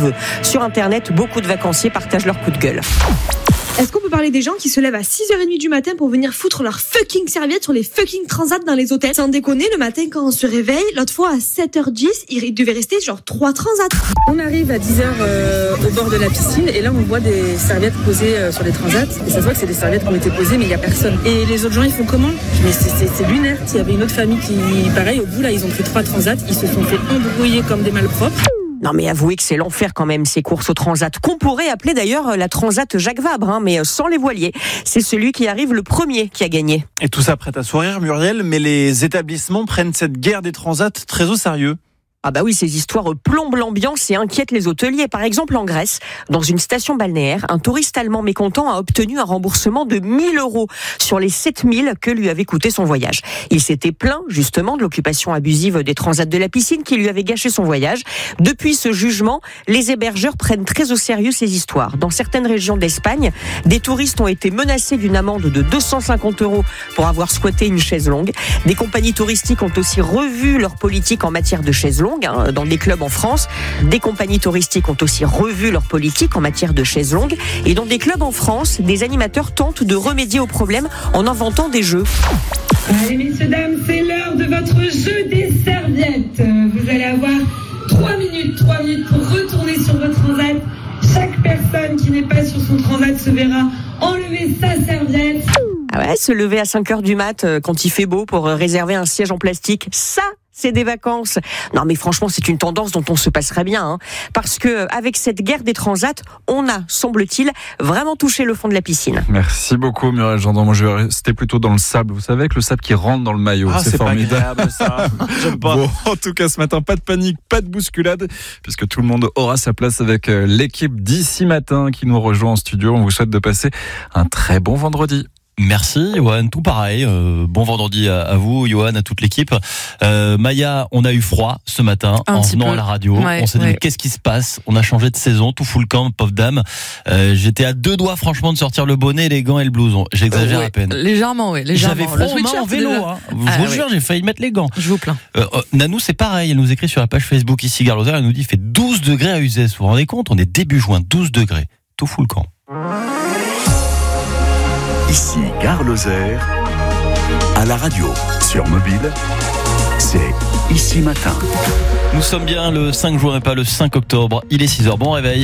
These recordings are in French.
nerveux. Sur Internet, beaucoup de vacanciers partagent leur coup de gueule. Est-ce qu'on peut parler des gens qui se lèvent à 6h30 du matin pour venir foutre leur fucking serviette sur les fucking transats dans les hôtels? Sans déconner, le matin quand on se réveille, l'autre fois à 7h10, il devait rester genre 3 transats. On arrive à 10h au bord de la piscine et là on voit des serviettes posées sur les transats et ça se voit que c'est des serviettes qui ont été posées mais il n'y a personne. Et les autres gens ils font comment? Mais c'est lunaire. Il y avait une autre famille qui, pareil, au bout là ils ont pris 3 transats, ils se sont fait embrouiller comme des malpropres. Non mais avouez que c'est l'enfer quand même, ces courses au transat, qu'on pourrait appeler d'ailleurs la transat Jacques Vabre, mais sans les voiliers. C'est celui qui arrive le premier qui a gagné. Et tout ça prête à sourire, Muriel, mais les établissements prennent cette guerre des transats très au sérieux. Ah bah oui, ces histoires plombent l'ambiance et inquiètent les hôteliers. Par exemple, en Grèce, dans une station balnéaire, un touriste allemand mécontent a obtenu un remboursement de 1 000 € sur les 7 000 que lui avait coûté son voyage. Il s'était plaint justement de l'occupation abusive des transats de la piscine qui lui avait gâché son voyage. Depuis ce jugement, les hébergeurs prennent très au sérieux ces histoires. Dans certaines régions d'Espagne, des touristes ont été menacés d'une amende de 250 € pour avoir squatté une chaise longue. Des compagnies touristiques ont aussi revu leur politique en matière de chaises longues. Dans des clubs en France, des compagnies touristiques ont aussi revu leur politique en matière de chaises longues. Et dans des clubs en France, des animateurs tentent de remédier au problème en inventant des jeux. Allez messieurs, dames, c'est l'heure de votre jeu des serviettes. Vous allez avoir 3 minutes pour retourner sur votre transat. Chaque personne qui n'est pas sur son transat se verra enlever sa serviette. Ah ouais, se lever à 5h du mat quand il fait beau pour réserver un siège en plastique, ça c'est des vacances. Non mais franchement, c'est une tendance dont on se passerait bien, parce que avec cette guerre des transats, on a, semble-t-il, vraiment touché le fond de la piscine. Merci beaucoup Muriel Gendron. Moi je vais rester plutôt dans le sable. Vous savez, avec le sable qui rentre dans le maillot, c'est formidable. Pas agréable, ça. J'aime pas. Bon, en tout cas ce matin, pas de panique, pas de bousculade, puisque tout le monde aura sa place avec l'équipe d'ici matin qui nous rejoint en studio. On vous souhaite de passer un très bon vendredi. Merci Johan, tout pareil. Bon vendredi à vous, Johan, à toute l'équipe. Maya, on a eu froid ce matin en venant à la radio. On s'est dit mais qu'est-ce qui se passe? On a changé de saison, tout fout le camp, pauvre dame. J'étais à 2 doigts franchement de sortir le bonnet, les gants et le blouson. J'exagère à peine. Légèrement, oui. J'avais froid aux mains en vélo. Je vous jure, j'ai failli mettre les gants. Je vous plains. Nanou, c'est pareil. Elle nous écrit sur la page Facebook ici Gare Lozère. Elle nous dit il fait 12 degrés à Uzès. Vous vous rendez compte? On est début juin, 12 degrés. Tout fout le camp. Ici Gare Lozère, à la radio, sur mobile, c'est Ici Matin. Nous sommes bien le 5 juin et pas le 5 octobre. Il est 6h, bon réveil.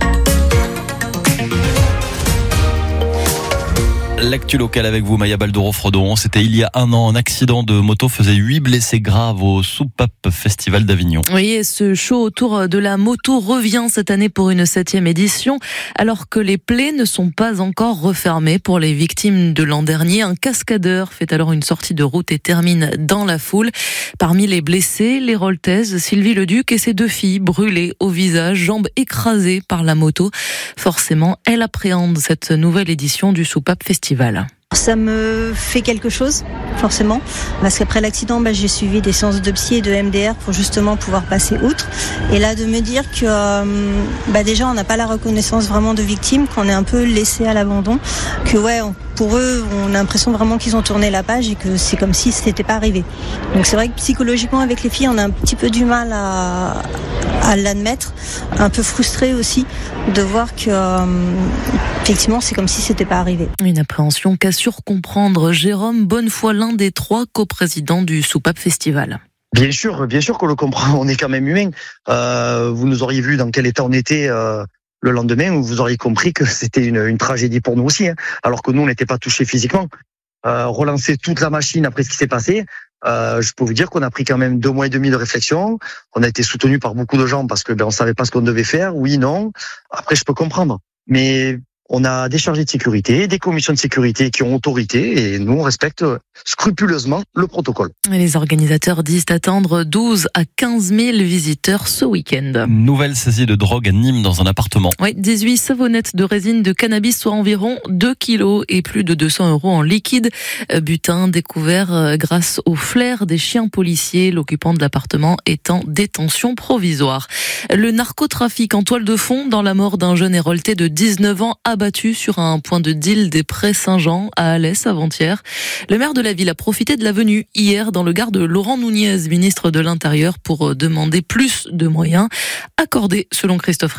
L'actu locale avec vous, Maya Baldoro-Frodon. C'était il y a 1 an, un accident de moto faisait 8 blessés graves au Soupape Festival d'Avignon. Oui, et ce show autour de la moto revient cette année pour une 7e édition, alors que les plaies ne sont pas encore refermées pour les victimes de l'an dernier. Un cascadeur fait alors une sortie de route et termine dans la foule. Parmi les blessés, l'héroltaise Sylvie Leduc et ses 2 filles brûlées au visage, jambes écrasées par la moto. Forcément, elle appréhende cette nouvelle édition du Soupape Festival. Ça me fait quelque chose, forcément, parce qu'après l'accident, j'ai suivi des séances de psy et de MDR pour justement pouvoir passer outre. Et là, de me dire que déjà, on n'a pas la reconnaissance vraiment de victime, qu'on est un peu laissé à l'abandon, que pour eux, on a l'impression vraiment qu'ils ont tourné la page et que c'est comme si ce n'était pas arrivé. Donc c'est vrai que psychologiquement, avec les filles, on a un petit peu du mal à l'admettre, un peu frustré aussi de voir que effectivement c'est comme si c'était pas arrivé. Une appréhension qu'assure comprendre Jérôme Bonnefoy, l'un des 3 coprésidents du Soupape Festival. Bien sûr qu'on le comprend, on est quand même humain. Vous nous auriez vu dans quel état on était le lendemain, où vous auriez compris que c'était une tragédie pour nous aussi, alors que nous on n'était pas touchés physiquement. Relancer toute la machine après ce qui s'est passé, je peux vous dire qu'on a pris quand même 2 mois et demi de réflexion. On a été soutenu par beaucoup de gens parce que on savait pas ce qu'on devait faire. Oui, non. Après, je peux comprendre, mais on a des chargés de sécurité, des commissions de sécurité qui ont autorité et nous, on respecte scrupuleusement le protocole. Les organisateurs disent attendre 12 à 15 000 visiteurs ce week-end. Nouvelle saisie de drogue à Nîmes dans un appartement. Oui, 18 savonnettes de résine de cannabis, soit environ 2 kilos et plus de 200 € en liquide. Butin découvert grâce au flair des chiens policiers. L'occupant de l'appartement est en détention provisoire. Le narcotrafic en toile de fond dans la mort d'un jeune héroltais de 19 ans abattu sur un point de deal des Prés Saint-Jean à Alès avant-hier. Le maire de la ville a profité de la venue hier dans le Gard de Laurent Nunez, ministre de l'Intérieur, pour demander plus de moyens accordés selon Christophe